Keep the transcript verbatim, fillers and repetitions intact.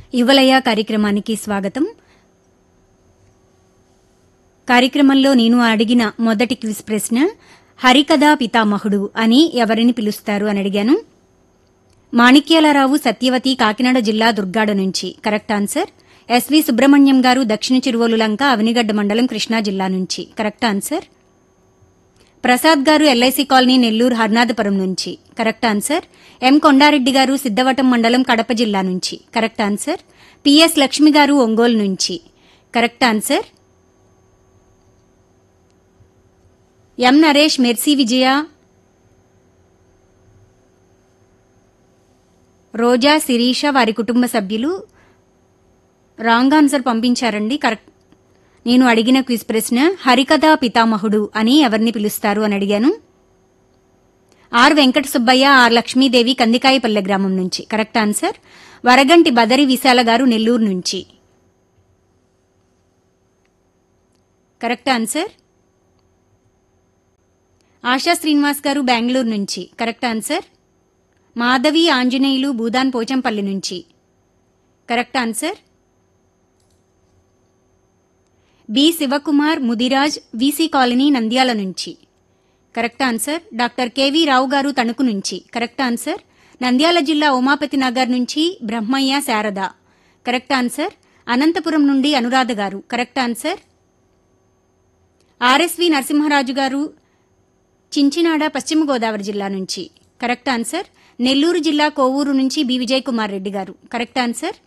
యువలయ కార్యక్రమానికి స్వాగతం. కార్యక్రమంలో నేను అడిగిన మొదటి క్విజ్ ప్రశ్న హరికథా పితామహుడు అని ఎవరిని పిలుస్తారు అని అడిగాను. మాణిక్యాలరావు సత్యవతి కాకినాడ జిల్లా దుర్గాడ నుంచి కరెక్ట్ ఆన్సర్. ఎస్వి సుబ్రహ్మణ్యం గారు దక్షిణ చిరువోలు లంక అవనిగడ్డ మండలం కృష్ణా జిల్లా నుంచి కరెక్ట్ ఆన్సర్. ప్రసాద్ గారు ఎల్ఐసి కాలనీ నెల్లూరు హర్నాథపురం నుంచి కరెక్ట్ ఆన్సర్. ఎం కొండారెడ్డి గారు సిద్ధవటం మండలం కడప జిల్లా నుంచి కరెక్ట్ ఆన్సర్. పిఎస్ లక్ష్మి గారు ఒంగోలు నుంచి కరెక్ట్ ఆన్సర్. ఎం నరేష్ మెర్సీ విజయ రోజా శిరీష వారి కుటుంబ సభ్యులు రాంగ్ ఆన్సర్ పంపించారండి. కరెక్ట్. నేను అడిగిన క్విజ్ ప్రశ్న హరికథా పితామహుడు అని ఎవరిని పిలుస్తారు అని అడిగాను. ఆర్ వెంకట సుబ్బయ్య ఆర్ లక్ష్మీదేవి కందికాయపల్లె గ్రామం నుంచి కరెక్ట్ ఆన్సర్. వరగంటి బదరి విశాల గారు నెల్లూరు నుంచి కరెక్ట్ ఆన్సర్. ఆశా శ్రీనివాస్ గారు బెంగళూరు నుంచి కరెక్ట్ ఆన్సర్. మాధవి ఆంజనేయులు భూదాన్ పోచంపల్లి నుంచి correct answer. B Shivakumar Mudiraj VC colony Nandyal నుంచి కరెక్ట్ ఆన్సర్. డాక్టర్ కెవి రావు గారు తణుకు నుంచి కరెక్ట్ ఆన్సర్. నంద్యాల జిల్లా ఉమాపతి నగర్ నుంచి బ్రహ్మయ్య శారద కరెక్ట్ ఆన్సర్. అనంతపురం నుండి అనురాధ గారు కరెక్ట్ ఆన్సర్. ఆర్ఎస్వి నరసింహరాజు గారు చించినాడ పశ్చిమ గోదావరి జిల్లా నుంచి కరెక్ట్ ఆన్సర్. నెల్లూరు జిల్లా కోవూరు నుంచి బి విజయ్ కుమార్ రెడ్డి గారు కరెక్ట్ ఆన్సర్.